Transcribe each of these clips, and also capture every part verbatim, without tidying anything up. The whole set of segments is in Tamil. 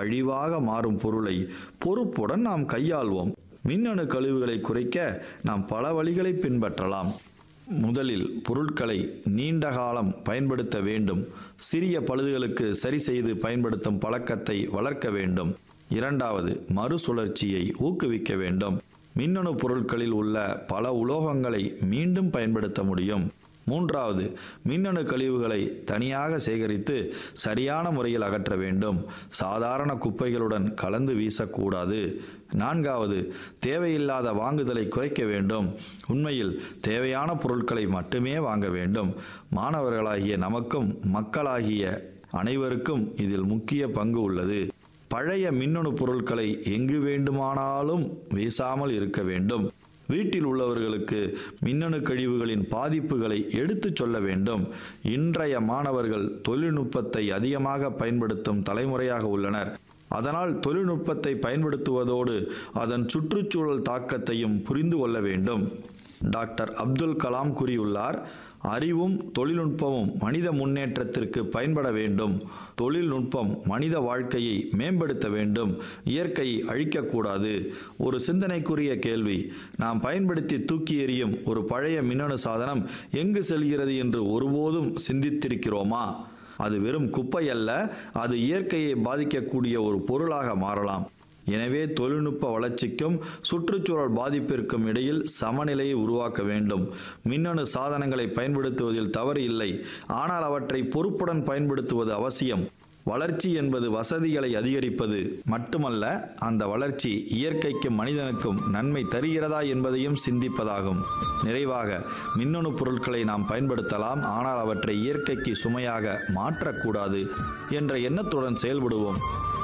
அழிவாக மாறும் பொருளை பொறுப்புடன் நாம் கையாள்வோம். மின்னணு கழிவுகளை குறைக்க நாம் பல வழிகளை பின்பற்றலாம். முதலில் பொருட்களை நீண்ட காலம் பயன்படுத்த வேண்டும். சிறிய பழுதுகளுக்கு சரி செய்து பயன்படுத்தும் பழக்கத்தை வளர்க்க வேண்டும். இரண்டாவது, மறுசுழற்சியை ஊக்குவிக்க வேண்டும். மின்னணு பொருட்களில் உள்ள பல உலோகங்களை மீண்டும் பயன்படுத்த முடியும். மூன்றாவது, மின்னணு கழிவுகளை தனியாக சேகரித்து சரியான முறையில் அகற்ற வேண்டும். சாதாரண குப்பைகளுடன் கலந்து வீசக்கூடாது. நான்காவது, தேவையில்லாத வாங்குதலை குறைக்க வேண்டும். உண்மையில் தேவையான பொருட்களை மட்டுமே வாங்க வேண்டும். மாணவர்களாகிய நமக்கும் மக்களாகிய அனைவருக்கும் இதில் முக்கிய பங்கு உள்ளது. பழைய மின்னணு பொருட்களை எங்கு வேண்டுமானாலும் வீசாமல் இருக்க வேண்டும். வீட்டில் உள்ளவர்களுக்கு மின்னணு கழிவுகளின் பாதிப்புகளை எடுத்துச் சொல்ல வேண்டும். இன்றைய மாணவர்கள் தொழில்நுட்பத்தை அதிகமாக பயன்படுத்தும் தலைமுறையாக உள்ளனர். அதனால் தொழில்நுட்பத்தை பயன்படுத்துவதோடு அதன் சுற்றுச்சூழல் தாக்கத்தையும் புரிந்து கொள்ள வேண்டும். டாக்டர் அப்துல் கலாம் கூறியுள்ளார், அறிவும் தொழில்நுட்பமும் மனித முன்னேற்றத்திற்கு பயன்பட வேண்டும். தொழில்நுட்பம் மனித வாழ்க்கையை மேம்படுத்த வேண்டும், இயற்கையை அழிக்கக்கூடாது. ஒரு சிந்தனைக்குரிய கேள்வி, நாம் பயன்படுத்தி தூக்கி எறியும் ஒரு பழைய மின்னணு சாதனம் எங்கு செல்கிறது என்று ஒருபோதும் சிந்தித்திருக்கிறோமா? அது வெறும் குப்பை அல்ல, அது இயற்கையை பாதிக்கக்கூடிய ஒரு பொருளாக மாறலாம். எனவே தொழில்நுட்ப வளர்ச்சிக்கும் சுற்றுச்சூழல் பாதிப்பிற்கும் இடையில் சமநிலையை உருவாக்க வேண்டும். மின்னணு சாதனங்களை பயன்படுத்துவதில் தவறு இல்லை, ஆனால் அவற்றை பொறுப்புடன் பயன்படுத்துவது அவசியம். வளர்ச்சி என்பது வசதிகளை அதிகரிப்பது மட்டுமல்ல, அந்த வளர்ச்சி இயற்கைக்கும் மனிதனுக்கும் நன்மை தருகிறதா என்பதையும் சிந்திப்பதாகும். நிறைவாக, மின்னணு பொருட்களை நாம் பயன்படுத்தலாம், ஆனால் அவற்றை இயற்கைக்கு சுமையாக மாற்றக்கூடாது என்ற எண்ணத்துடன் செயல்படுவோம்.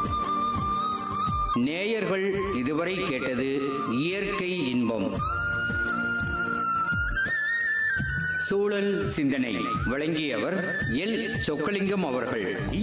நேயர்கள் இதுவரை கேட்டது இயற்கை இன்பம். சூழல் சிந்தனை வழங்கியவர் எல் சொக்கலிங்கம் அவர்கள்.